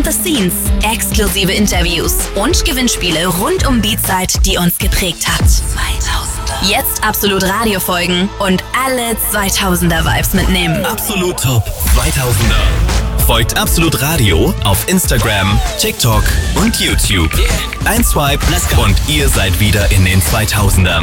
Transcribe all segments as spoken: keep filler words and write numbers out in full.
the Scenes, exklusive Interviews und Gewinnspiele rund um die Zeit, die uns geprägt hat. zweitausender. Jetzt Absolut Radio folgen und alle zweitausender Vibes mitnehmen. Absolut Top zweitausender. Folgt Absolut Radio auf Instagram, TikTok und YouTube. Ein Swipe und ihr seid wieder in den zweitausendern.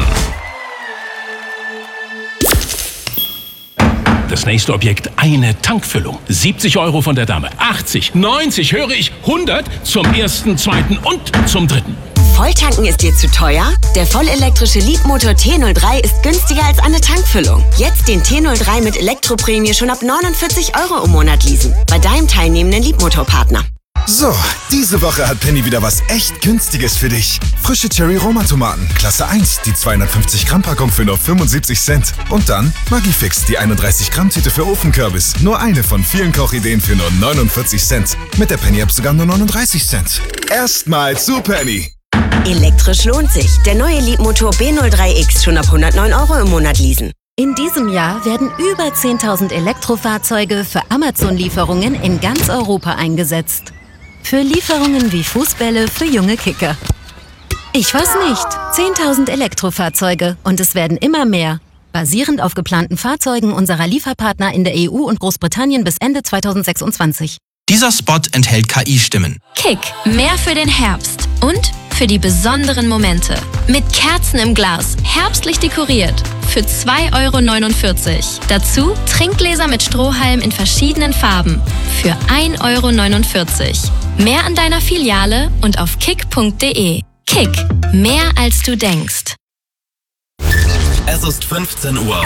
Das nächste Objekt, eine Tankfüllung. siebzig Euro von der Dame. achtzig, neunzig, höre ich, hundert zum ersten, zweiten und zum dritten. Volltanken ist dir zu teuer? Der vollelektrische Leapmotor T null drei ist günstiger als eine Tankfüllung. Jetzt den T null drei mit Elektroprämie schon ab neunundvierzig Euro im Monat leasen. Bei deinem teilnehmenden Leapmotor-Partner. So, diese Woche hat Penny wieder was echt Günstiges für dich. Frische Cherry-Roma-Tomaten, Klasse eins, die zweihundertfünfzig Gramm Packung für nur fünfundsiebzig Cent. Und dann Maggi-Fix, die einunddreißig Gramm Tüte für Ofenkürbis. Nur eine von vielen Kochideen für nur neunundvierzig Cent. Mit der Penny-App sogar nur neununddreißig Cent. Erstmal zu Penny. Elektrisch lohnt sich. Der neue Leapmotor B null drei X schon ab hundertneun Euro im Monat leasen. In diesem Jahr werden über zehntausend Elektrofahrzeuge für Amazon-Lieferungen in ganz Europa eingesetzt. Für Lieferungen wie Fußbälle für junge Kicker. Ich weiß nicht. zehntausend Elektrofahrzeuge und es werden immer mehr. Basierend auf geplanten Fahrzeugen unserer Lieferpartner in der E U und Großbritannien bis Ende zweitausendsechsundzwanzig. Dieser Spot enthält K I-Stimmen. Kick, mehr für den Herbst und für die besonderen Momente. Mit Kerzen im Glas, herbstlich dekoriert. Für zwei Euro neunundvierzig. Dazu Trinkgläser mit Strohhalm in verschiedenen Farben. Für ein Euro neunundvierzig. Mehr an deiner Filiale und auf kick punkt de. Kick, mehr als du denkst. Es ist fünfzehn Uhr.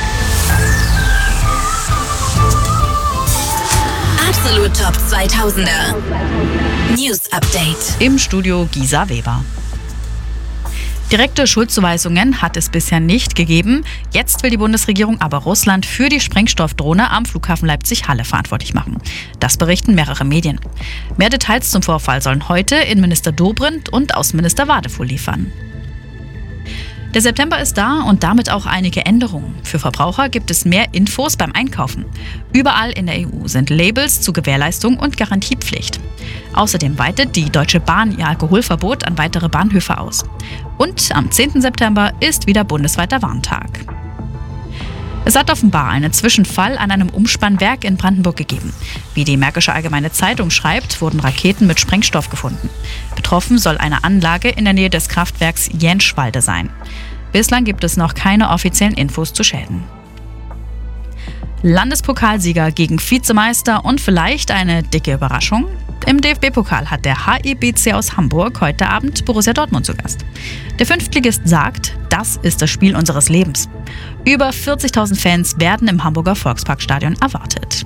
Absolut Top zweitausender. News Update. Im Studio Gisa Weber. Direkte Schuldzuweisungen hat es bisher nicht gegeben. Jetzt will die Bundesregierung aber Russland für die Sprengstoffdrohne am Flughafen Leipzig-Halle verantwortlich machen. Das berichten mehrere Medien. Mehr Details zum Vorfall sollen heute Innenminister Dobrindt und Außenminister Wadefuhl liefern. Der September ist da und damit auch einige Änderungen. Für Verbraucher gibt es mehr Infos beim Einkaufen. Überall in der E U sind Labels zu Gewährleistung und Garantiepflicht. Außerdem weitet die Deutsche Bahn ihr Alkoholverbot an weitere Bahnhöfe aus. Und am zehnten September ist wieder bundesweiter Warntag. Es hat offenbar einen Zwischenfall an einem Umspannwerk in Brandenburg gegeben. Wie die Märkische Allgemeine Zeitung schreibt, wurden Raketen mit Sprengstoff gefunden. Betroffen soll eine Anlage in der Nähe des Kraftwerks Jänschwalde sein. Bislang gibt es noch keine offiziellen Infos zu Schäden. Landespokalsieger gegen Vizemeister und vielleicht eine dicke Überraschung? Im D F B-Pokal hat der H E B C aus Hamburg heute Abend Borussia Dortmund zu Gast. Der Fünftligist sagt, das ist das Spiel unseres Lebens. Über vierzigtausend Fans werden im Hamburger Volksparkstadion erwartet.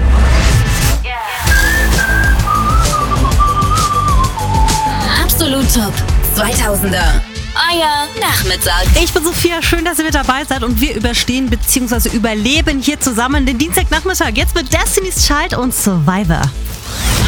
Absolut Top zweitausender. Euer Nachmittag. Ich bin Sophia, schön, dass ihr mit dabei seid und wir überstehen bzw. überleben hier zusammen den Dienstagnachmittag. Jetzt mit Destiny's Child und Survivor.